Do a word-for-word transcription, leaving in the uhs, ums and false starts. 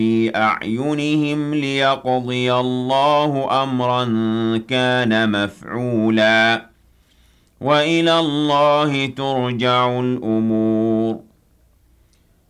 في أعينهم ليقضي الله أمرا كان مفعولا وإلى الله ترجع الأمور